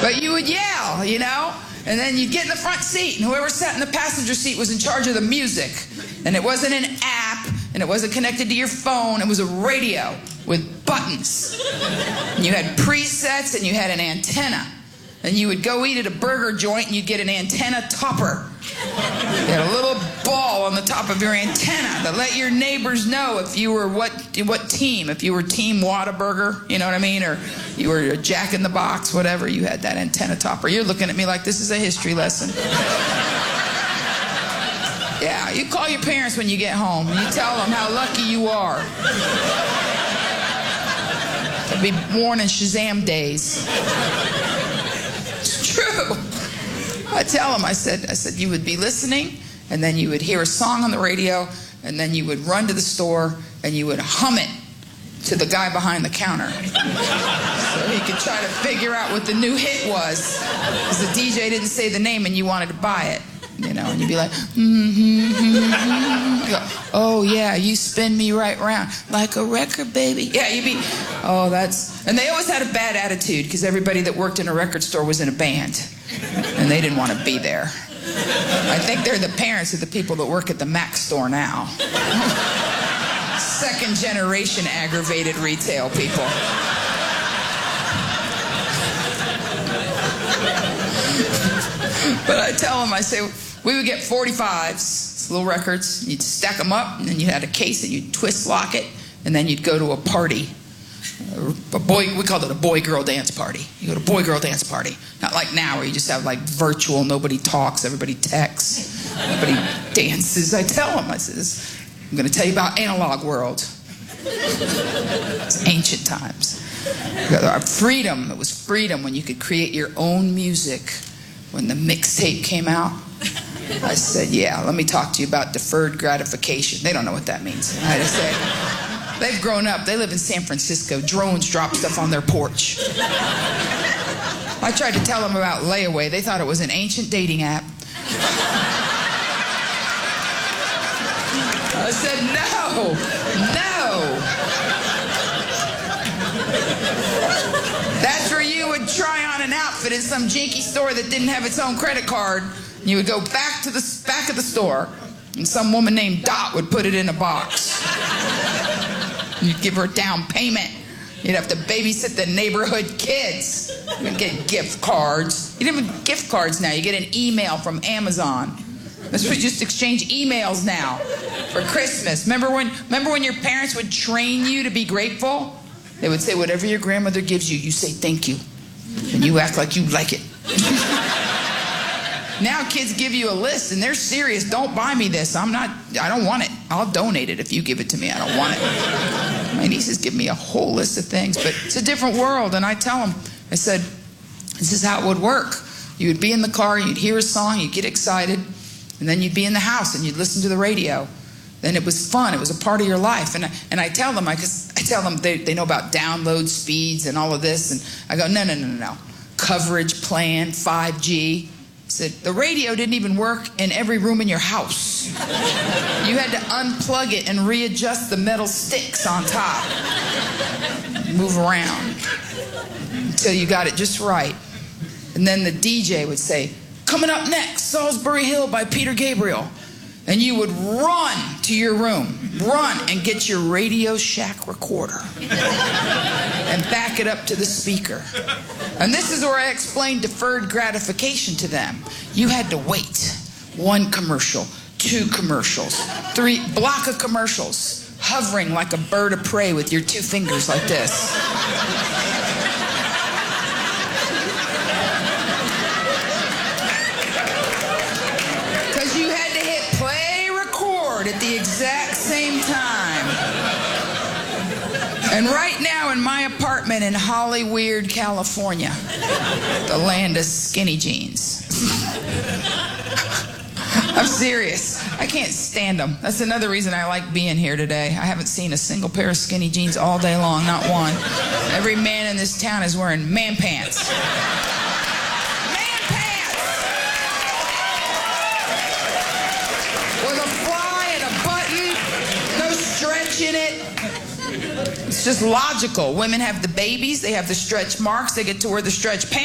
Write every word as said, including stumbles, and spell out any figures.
But you would yell, you know? And then you'd get in the front seat, and whoever sat in the passenger seat was in charge of the music. And it wasn't an app, and it wasn't connected to your phone. It was a radio with buttons. And you had presets, and you had an antenna. And you would go eat at a burger joint, and you'd get an antenna topper. You had a little ball on the top of your antenna that let your neighbors know if you were what what team. If you were Team Whataburger, you know what I mean? Or you were a Jack in the Box, whatever, you had that antenna topper. You're looking at me like this is a history lesson. Yeah, you call your parents when you get home, and you tell them how lucky you are. They'll be born in Shazam days. It's true. I tell them, I said, I said, you would be listening, and then you would hear a song on the radio, and then you would run to the store, and you would hum it to the guy behind the counter. So he could try to figure out what the new hit was, because the D J didn't say the name, and you wanted to buy it. You know, and you'd be like, mm-hmm, mm-hmm. You go, oh, yeah, you spin me right round like a record, baby. Yeah, you'd be, oh, that's... And they always had a bad attitude because everybody that worked in a record store was in a band, and they didn't want to be there. I think they're the parents of the people that work at the Mac store now. Second generation aggravated retail people. But I tell them, I say, we would get forty-fives, little records. You'd stack them up, and then you had a case that you'd twist lock it, and then you'd go to a party. A boy, we called it a boy-girl dance party. You go to a boy-girl dance party. Not like now where you just have like virtual, nobody talks, everybody texts, nobody dances. I tell them, I says, I'm going to tell you about analog world. It's ancient times. Our freedom, it was freedom when you could create your own music. When the mixtape came out, I said, yeah, let me talk to you about deferred gratification. They don't know what that means. I just said, they've grown up. They live in San Francisco. Drones drop stuff on their porch. I tried to tell them about Layaway. They thought it was an ancient dating app. I said, no, no. That's where you would try on an outfit in some jinky store that didn't have its own credit card. You would go back to the back of the store, and some woman named Dot would put it in a box. You'd give her a down payment. You'd have to babysit the neighborhood kids. You would get gift cards. You don't even get gift cards now. You get an email from Amazon. We just exchange emails now for Christmas. Remember when, remember when your parents would train you to be grateful? They would say, whatever your grandmother gives you, you say thank you. And you act like you like it. Now kids give you a list, and they're serious. Don't buy me this. I'm not, I don't want it. I'll donate it if you give it to me. I don't want it. My nieces give me a whole list of things, but it's a different world. And I tell them, I said, this is how it would work. You would be in the car, you'd hear a song, you'd get excited, and then you'd be in the house, and you'd listen to the radio. Then it was fun. It was a part of your life. And I, and I tell them, I, cause I tell them they, they know about download speeds and all of this. And I go, no, no, no, no, no. Coverage plan, five G. I said, the radio didn't even work in every room in your house. You had to unplug it and readjust the metal sticks on top. Move around until you got it just right. And then the D J would say, coming up next, Salisbury Hill by Peter Gabriel. And you would run to your room, run and get your Radio Shack recorder and back it up to the speaker. And this is where I explained deferred gratification to them. You had to wait. One commercial, two commercials, three, block of commercials, hovering like a bird of prey with your two fingers like this. At the exact same time. And right now in my apartment in Hollyweird, California, the land of skinny jeans. I'm serious. I can't stand them. That's another reason I like being here today. I haven't seen a single pair of skinny jeans all day long, not one. Every man in this town is wearing man pants. In it. It's just logical. Women have the babies, they have the stretch marks, they get to wear the stretch pants.